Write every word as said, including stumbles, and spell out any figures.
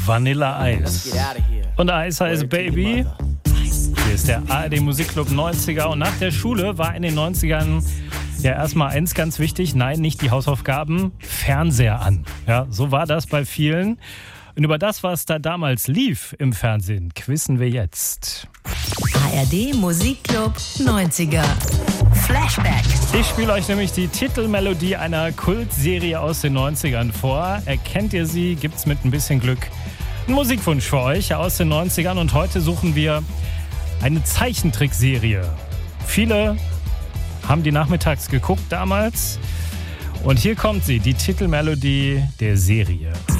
Vanilla Ice. Und Ice Ice Baby. Hier ist der A R D Musikclub neunziger. Und nach der Schule war in den neunzigern ja erstmal eins ganz wichtig. Nein, nicht die Hausaufgaben. Fernseher an. Ja, so war das bei vielen. Und über das, was da damals lief im Fernsehen, quizzen wir jetzt. A R D Musikclub neunziger. Flashback. Ich spiele euch nämlich die Titelmelodie einer Kultserie aus den neunzigern vor. Erkennt ihr sie? Gibt's mit ein bisschen Glück einen Musikwunsch für euch aus den neunzigern. Und heute suchen wir eine Zeichentrickserie. Viele haben die nachmittags geguckt damals. Und hier kommt sie, die Titelmelodie der Serie.